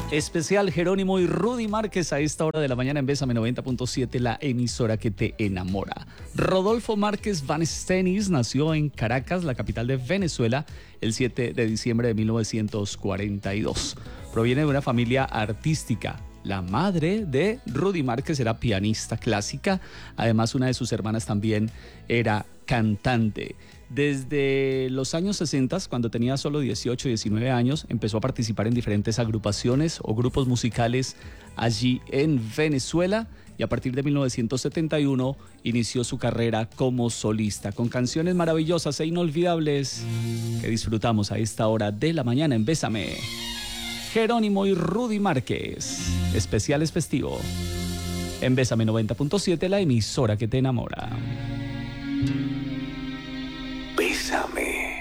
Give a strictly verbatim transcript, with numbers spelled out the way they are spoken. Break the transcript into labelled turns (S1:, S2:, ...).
S1: Especial Jerónimo y Rudy Márquez a esta hora de la mañana en Bésame noventa punto siete, la emisora que te enamora. Rodolfo Márquez Van Stenis nació en Caracas, la capital de Venezuela, el siete de diciembre de mil novecientos cuarenta y dos. Proviene de una familia artística. La madre de Rudy Márquez era pianista clásica, además una de sus hermanas también era cantante. Desde los años sesenta, cuando tenía solo dieciocho, diecinueve años, empezó a participar en diferentes agrupaciones o grupos musicales allí en Venezuela y a partir de mil novecientos setenta y uno inició su carrera como solista con canciones maravillosas e inolvidables que disfrutamos a esta hora de la mañana en Bésame. Jerónimo y Rudy Márquez, especiales festivo en Bésame noventa punto siete, la emisora que te enamora.